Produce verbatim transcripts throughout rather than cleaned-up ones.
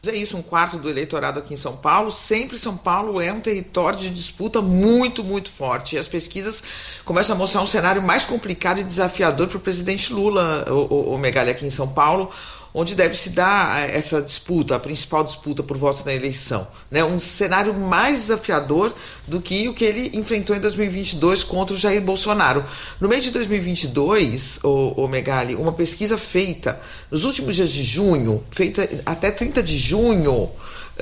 É isso, um quarto do eleitorado aqui em São Paulo. Sempre São Paulo é um território de disputa muito, muito forte. E as pesquisas começam a mostrar um cenário mais complicado e desafiador para o presidente Lula, o, o, o Megali, aqui em São Paulo, onde deve se dar essa disputa, a principal disputa por votos na eleição. Né? Um cenário mais desafiador do que o que ele enfrentou em dois mil e vinte e dois contra o Jair Bolsonaro. No mês de dois mil e vinte e dois, o, o Megali, uma pesquisa feita nos últimos dias de junho, feita até trinta de junho, uh,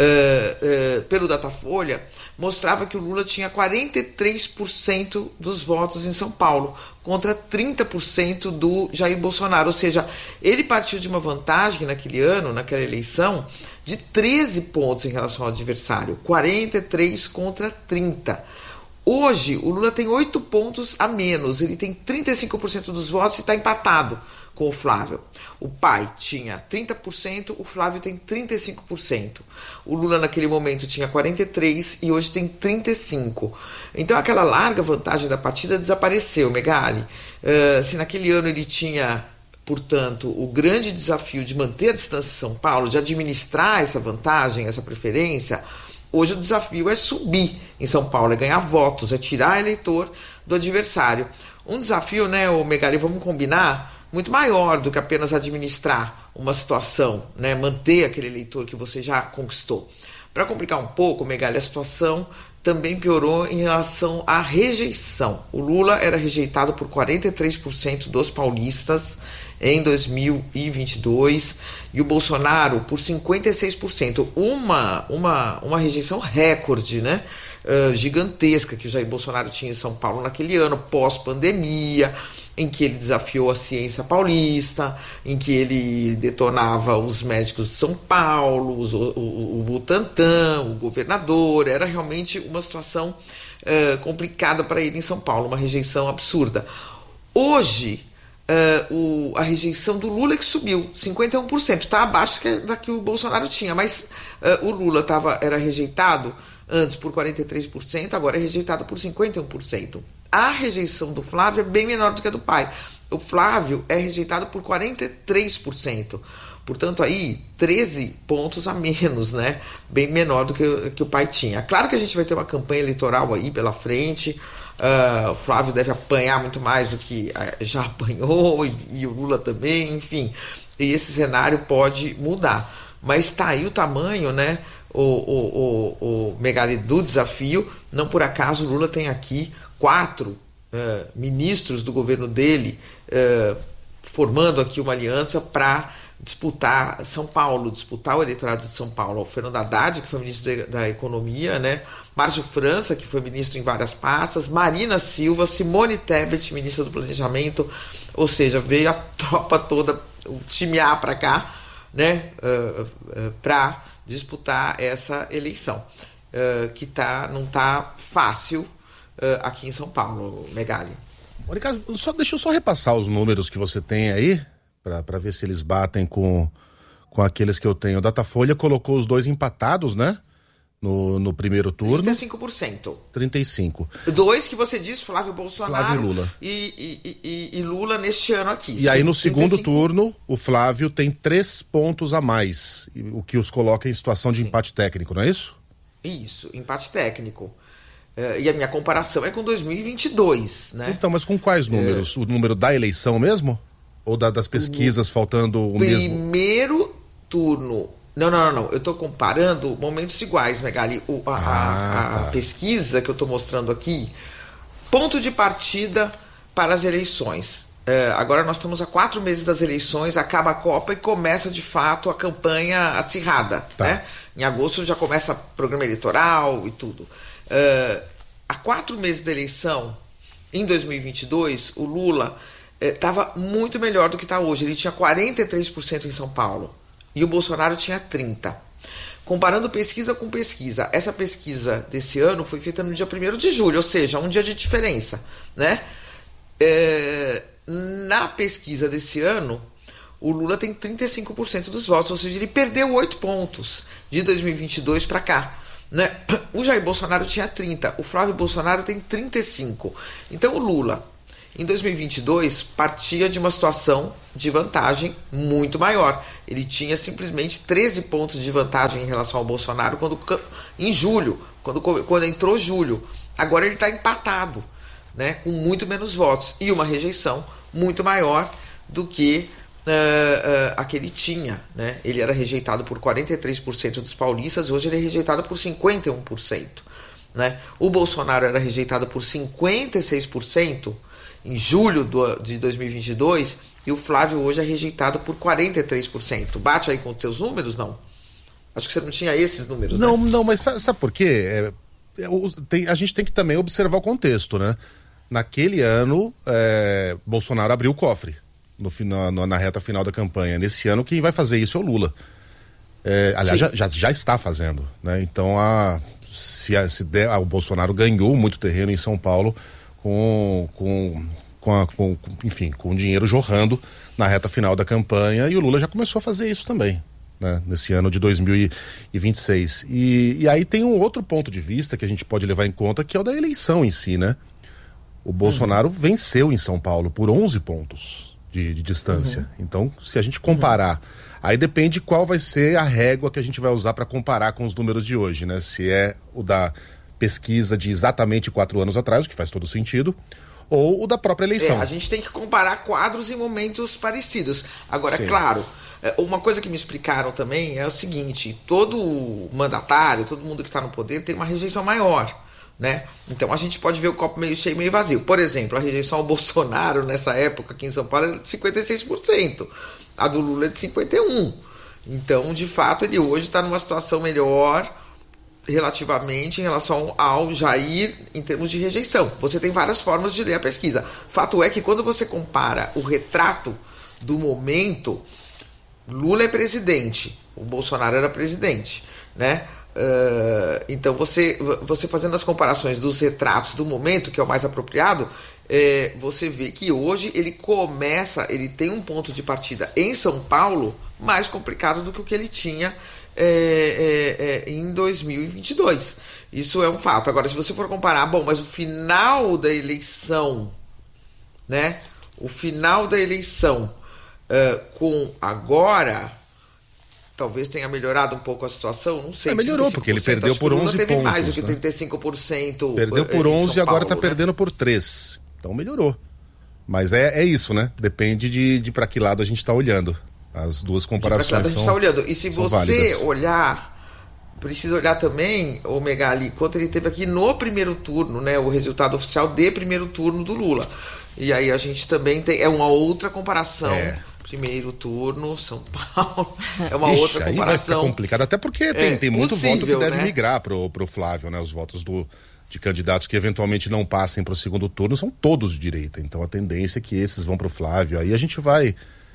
uh, pelo Datafolha, mostrava que o Lula tinha quarenta e três por cento dos votos em São Paulo, contra trinta por cento do Jair Bolsonaro. Ou seja, ele partiu de uma vantagem naquele ano, naquela eleição, de treze pontos em relação ao adversário, quarenta e três contra trinta. Hoje, o Lula tem oito pontos a menos, ele tem trinta e cinco por cento dos votos e está empatado com o Flávio. O pai tinha trinta por cento, o Flávio tem trinta e cinco por cento. O Lula naquele momento tinha quarenta e três por cento e hoje tem trinta e cinco por cento. Então aquela larga vantagem da partida desapareceu, Megali. Uh, se naquele ano ele tinha, portanto, o grande desafio de manter a distância de São Paulo, de administrar essa vantagem, essa preferência, hoje o desafio é subir em São Paulo, é ganhar votos, é tirar eleitor do adversário. Um desafio, né, o Megali, vamos combinar, muito maior do que apenas administrar uma situação, né, manter aquele eleitor que você já conquistou. Para complicar um pouco, Megali, a situação também piorou em relação à rejeição. O Lula era rejeitado por quarenta e três por cento dos paulistas em dois mil e vinte e dois e o Bolsonaro por cinquenta e seis por cento. Uma, uma, uma rejeição recorde, né? Uh, gigantesca que o Jair Bolsonaro tinha em São Paulo naquele ano, pós-pandemia, em que ele desafiou a ciência paulista, em que ele detonava os médicos de São Paulo, os, o, o, o Butantan, o governador. Era realmente uma situação uh, complicada para ele em São Paulo, uma rejeição absurda. Hoje, uh, o, a rejeição do Lula é que subiu, cinquenta e um por cento, está abaixo que, da que o Bolsonaro tinha, mas uh, o Lula tava, era rejeitado antes por quarenta e três por cento, agora é rejeitado por cinquenta e um por cento. A rejeição do Flávio é bem menor do que a do pai. O Flávio é rejeitado por quarenta e três por cento. Portanto, aí, treze pontos a menos, né? Bem menor do que, que o pai tinha. Claro que a gente vai ter uma campanha eleitoral aí pela frente. Uh, o Flávio deve apanhar muito mais do que uh, já apanhou, e, e o Lula também, enfim. E esse cenário pode mudar. Mas está aí o tamanho, né? O, o, o, o Megali, do desafio. Não por acaso o Lula tem aqui quatro uh, ministros do governo dele uh, formando aqui uma aliança para disputar São Paulo, disputar o eleitorado de São Paulo. O Fernando Haddad, que foi ministro de, da Economia, né? Márcio França, que foi ministro em várias pastas, Marina Silva, Simone Tebet, ministra do Planejamento. Ou seja, veio a tropa toda, o time A para cá, né? Uh, uh, para disputar essa eleição, uh, que tá, não está fácil uh, aqui em São Paulo, Megali. Mônica, só, deixa eu só repassar os números que você tem aí, para ver se eles batem com, com aqueles que eu tenho. O Datafolha colocou os dois empatados, né? No, no primeiro turno. trinta e cinco por cento. trinta e cinco por cento. Dois que você disse, Flávio Bolsonaro Flávio e Lula. E, e, e, e Lula neste ano aqui. E aí no segundo trinta e cinco... turno, o Flávio tem três pontos a mais, o que os coloca em situação de Sim. empate técnico, não é isso? Isso, empate técnico. Uh, e a minha comparação é com dois mil e vinte e dois, né? Então, mas com quais números? É... O número da eleição mesmo? Ou da, das pesquisas, o faltando o primeiro mesmo? Primeiro turno... Não, não, não, não. Eu estou comparando momentos iguais, Megali. O, a, ah, a, a tá. pesquisa que eu estou mostrando aqui, ponto de partida para as eleições. É, agora nós estamos há quatro meses das eleições, acaba a Copa e começa de fato a campanha acirrada. Tá. Né? Em agosto já começa programa eleitoral e tudo. É, há quatro meses da eleição, em dois mil e vinte e dois, o Lula estava é, muito melhor do que está hoje. Ele tinha quarenta e três por cento em São Paulo. E o Bolsonaro tinha trinta por cento. Comparando pesquisa com pesquisa, essa pesquisa desse ano foi feita no dia primeiro de julho, ou seja, um dia de diferença, né? É, na pesquisa desse ano, o Lula tem trinta e cinco por cento dos votos, ou seja, ele perdeu oito pontos de dois mil e vinte e dois para cá. Né? O Jair Bolsonaro tinha trinta, o Flávio Bolsonaro tem trinta e cinco. Então o Lula, Em dois mil e vinte e dois, partia de uma situação de vantagem muito maior. Ele tinha simplesmente treze pontos de vantagem em relação ao Bolsonaro quando, em julho, quando, quando entrou julho. Agora ele está empatado, né, com muito menos votos e uma rejeição muito maior do que uh, uh, a que ele tinha, né? Ele era rejeitado por quarenta e três por cento dos paulistas, hoje ele é rejeitado por cinquenta e um por cento. Né? O Bolsonaro era rejeitado por cinquenta e seis por cento em julho do, de dois mil e vinte e dois e o Flávio hoje é rejeitado por quarenta e três por cento. Bate aí com os seus números, não? Acho que você não tinha esses números, não, né? Não, mas sabe, sabe por quê? É, é, tem, a gente tem que também observar o contexto, né? Naquele ano, é, Bolsonaro abriu o cofre no, na, na reta final da campanha. Nesse ano, quem vai fazer isso é o Lula. É, aliás, já, já, já está fazendo, né? Então, a, se, a, se der, a, o Bolsonaro ganhou muito terreno em São Paulo com, com, com, a, com, enfim, com dinheiro jorrando na reta final da campanha, e o Lula já começou a fazer isso também, né? Nesse ano de dois mil e vinte e seis. E, e aí tem um outro ponto de vista que a gente pode levar em conta, que é o da eleição em si, né? O Bolsonaro uhum. venceu em São Paulo por onze pontos de, de distância. Uhum. Então, se a gente comparar, uhum. aí depende qual vai ser a régua que a gente vai usar para comparar com os números de hoje, né? Se é o da pesquisa de exatamente quatro anos atrás, o que faz todo sentido, ou o da própria eleição. É, a gente tem que comparar quadros em momentos parecidos. Agora, Sim. claro, uma coisa que me explicaram também é o seguinte: todo mandatário, todo mundo que está no poder tem uma rejeição maior, né? Então a gente pode ver o copo meio cheio, meio vazio. Por exemplo, a rejeição ao Bolsonaro nessa época aqui em São Paulo era de cinquenta e seis por cento, a do Lula é de cinquenta e um por cento. Então, de fato, ele hoje está numa situação melhor relativamente em relação ao Jair em termos de rejeição. Você tem várias formas de ler a pesquisa. Fato é que quando você compara o retrato do momento, Lula é presidente, o Bolsonaro era presidente, né? Uh, então você, você fazendo as comparações dos retratos do momento, que é o mais apropriado, é, você vê que hoje ele começa, ele tem um ponto de partida em São Paulo mais complicado do que o que ele tinha é, é, é, em dois mil e vinte e dois. Isso é um fato. Agora, se você for comparar, bom, mas o final da eleição, né? O final da eleição uh, com agora, talvez tenha melhorado um pouco a situação, não sei. É, melhorou, porque ele perdeu por onze pontos. Teve mais do que trinta e cinco por cento. Perdeu por onze e agora está perdendo por três. Então melhorou. Mas é, é isso, né? Depende de, de para que lado a gente está olhando. As duas comparações são, a gente está olhando. E se você válidas. olhar, precisa olhar também, o Megali, quanto ele teve aqui no primeiro turno, né? O resultado oficial de primeiro turno do Lula. E aí a gente também tem, é uma outra comparação. É. Primeiro turno, São Paulo, é uma Ixi, outra comparação. Aí vai ficar complicado, até porque tem, é tem muito possível, voto que deve né? migrar pro, pro Flávio, né? Os votos do, de candidatos que eventualmente não passem pro segundo turno são todos de direita, então a tendência é que esses vão pro Flávio, aí a gente vai...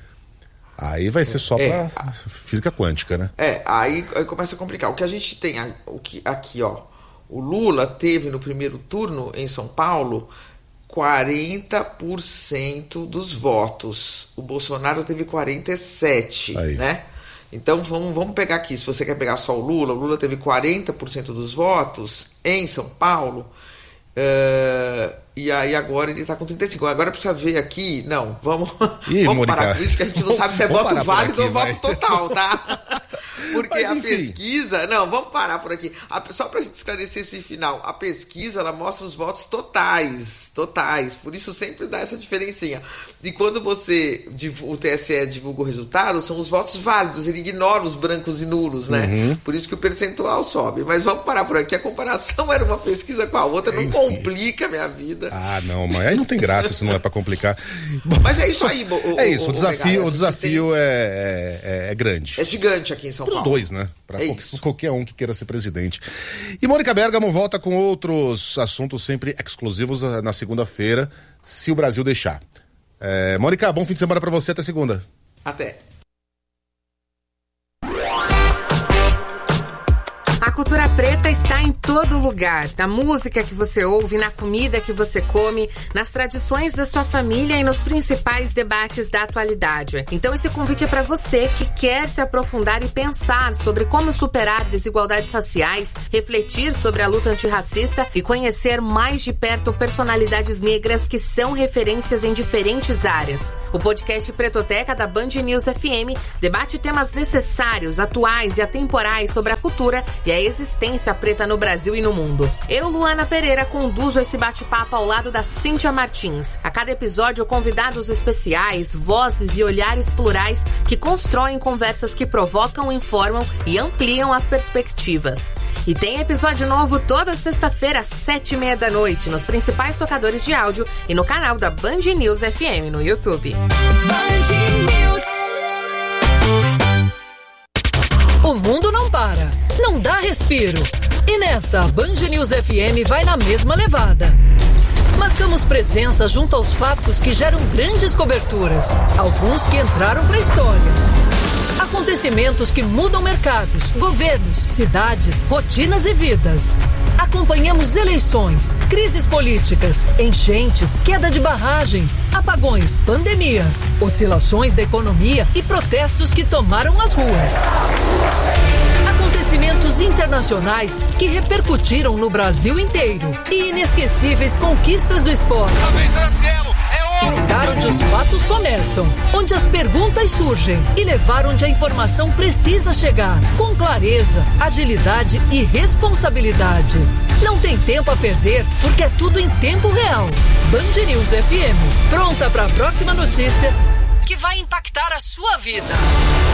Aí vai ser só é, pra física quântica, né? É, aí, aí começa a complicar. O que a gente tem o que, aqui, ó, o Lula teve no primeiro turno em São Paulo quarenta por cento dos votos. O Bolsonaro teve quarenta e sete por cento, aí. Né? Então vamos, vamos pegar aqui, se você quer pegar só o Lula, o Lula teve quarenta por cento dos votos em São Paulo, uh, e aí agora ele está com trinta e cinco por cento. Agora precisa ver aqui, não, vamos, Ih, vamos Mônica, parar com isso, que a gente não sabe se é voto válido aqui, ou vai. voto total, tá? Porque Mas, a pesquisa... Não, vamos parar por aqui. A, só para esclarecer esse final. A pesquisa, ela mostra os votos totais. Totais. Por isso sempre dá essa diferencinha. E quando você... O T S E divulga o resultado, são os votos válidos. Ele ignora os brancos e nulos, né? Uhum. Por isso que o percentual sobe. Mas vamos parar por aqui. A comparação era uma pesquisa com a outra. Não Enfim. complica a minha vida. Ah, não. Mas aí não tem graça se não é para complicar. Bom, mas é isso aí. O, é isso. O, o desafio, Megali, o desafio tem... é, é, é grande. É gigante aqui em São Paulo. Os dois, né? Para é qualquer, qualquer um que queira ser presidente. E Mônica Bergamo volta com outros assuntos sempre exclusivos na segunda-feira, se o Brasil deixar. É, Mônica, bom fim de semana para você, até segunda. Até. A cultura preta está em todo lugar, na música que você ouve, na comida que você come, nas tradições da sua família e nos principais debates da atualidade. Então esse convite é para você que quer se aprofundar e pensar sobre como superar desigualdades raciais, refletir sobre a luta antirracista e conhecer mais de perto personalidades negras que são referências em diferentes áreas. O podcast Pretoteca da Band News F M debate temas necessários, atuais e atemporais sobre a cultura e a existência preta no Brasil e no mundo. Eu, Luana Pereira, conduzo esse bate-papo ao lado da Cíntia Martins. A cada episódio, convidados especiais, vozes e olhares plurais que constroem conversas que provocam, informam e ampliam as perspectivas. E tem episódio novo toda sexta-feira às sete e meia da noite nos principais tocadores de áudio e no canal da Band News F M no YouTube. Band News. O mundo não para, não dá respiro. E nessa, a Band News F M vai na mesma levada. Marcamos presença junto aos fatos que geram grandes coberturas, alguns que entraram para a história. Acontecimentos que mudam mercados, governos, cidades, rotinas e vidas. Acompanhamos eleições, crises políticas, enchentes, queda de barragens, apagões, pandemias, oscilações da economia e protestos que tomaram as ruas. Acontecimentos internacionais que repercutiram no Brasil inteiro e inesquecíveis conquistas do esporte. Estar onde os fatos começam, onde as perguntas surgem e levar onde a informação precisa chegar, com clareza, agilidade e responsabilidade. Não tem tempo a perder, porque é tudo em tempo real. Band News F M, pronta para a próxima notícia que vai impactar a sua vida.